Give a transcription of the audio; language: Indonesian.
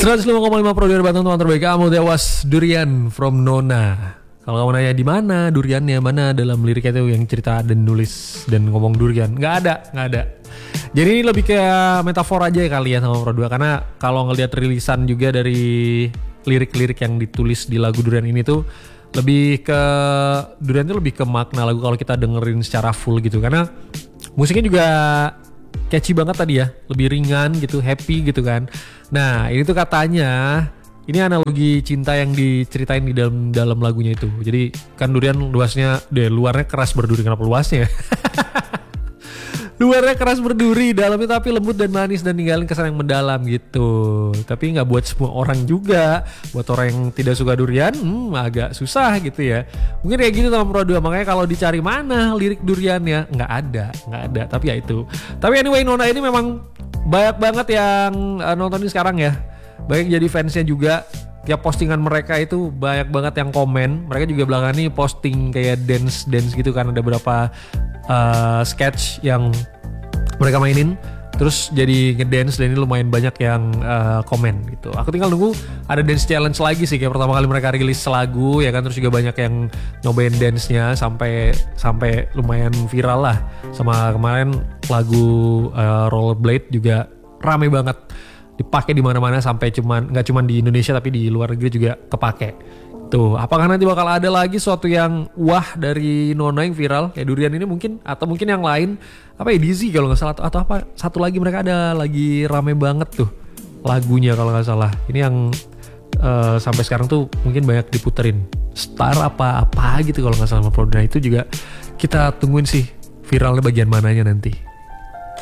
105,5 Pro dari Batang, teman terbaik kamu. That was Durian from Nona. Kalau kamu nanya di mana duriannya, mana dalam liriknya itu yang cerita dan nulis dan ngomong durian, nggak ada. Jadi ini lebih kayak metafor aja kali ya sama Pro 2, karena kalau ngelihat rilisan juga dari lirik-lirik yang ditulis di lagu Durian ini tuh lebih ke Durian itu lebih ke makna lagu kalau kita dengerin secara full gitu, karena musiknya juga catchy banget tadi ya, lebih ringan gitu, happy gitu kan. Nah ini tuh katanya ini analogi cinta yang diceritain di dalam lagunya itu. Jadi kan durian luarnya keras berduri, kenapa luasnya? Luarnya keras berduri, dalamnya tapi lembut dan manis dan ninggalin kesan yang mendalam gitu. Tapi nggak buat semua orang juga. Buat orang yang tidak suka durian, agak susah gitu ya. Mungkin kayak gitu sama Pro 2. Makanya kalau dicari mana lirik duriannya, nggak ada. Tapi ya itu. Tapi anyway, Nona ini memang banyak banget yang nontonin sekarang ya. Banyak jadi fansnya juga. Tiap postingan mereka itu banyak banget yang komen. Mereka juga belakangan ini posting kayak dance gitu kan, ada beberapa sketch yang mereka mainin terus jadi ngedance, dan ini lumayan banyak yang komen gitu. Aku tinggal nunggu ada dance challenge lagi sih, kayak pertama kali mereka rilis lagu ya kan, terus juga banyak yang nyobain dance-nya sampai lumayan viral lah. Sama kemarin lagu Rollerblade juga rame banget, dipakai di mana-mana, sampai nggak cuman di Indonesia tapi di luar negeri juga kepake. Tuh, apakah nanti bakal ada lagi suatu yang wah dari Nona yang viral kayak Durian ini mungkin, atau mungkin yang lain apa ya, Dizzy kalau nggak salah, atau apa satu lagi mereka ada lagi rame banget tuh lagunya kalau nggak salah. Ini yang sampai sekarang tuh mungkin banyak diputerin, Star apa gitu kalau nggak salah sama Pro. Nah itu juga kita tungguin sih viralnya bagian mananya nanti.